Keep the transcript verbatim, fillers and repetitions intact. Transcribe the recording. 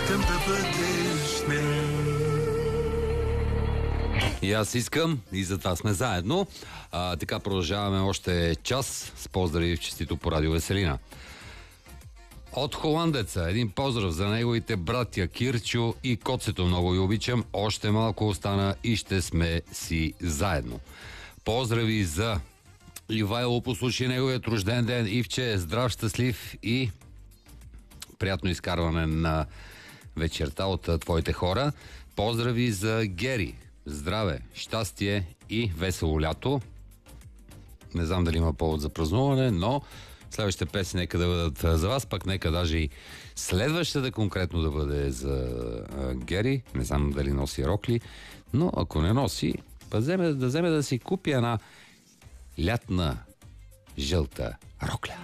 искам да бъдеш с мен. И аз искам, и затова сме заедно. А, така продължаваме още час с поздрави в честито по Радио Веселина. От холандеца един поздрав за неговите братя Кирчо и Коцето. Много ви обичам. Още малко остана и ще сме си заедно. Поздрави за Ивайло, послушай неговият рожден ден. Ивче, здрав, щастлив и приятно изкарване на вечерта от твоите хора. Поздрави за Гери. Здраве, щастие и весело лято. Не знам дали има повод за празнуване, но следващите песни нека да бъдат за вас, пък нека даже и следващата конкретно да бъде за а, Гери. Не знам дали носи рокли, но ако не носи, да вземе да, вземе да си купи една лятна жълта рокля.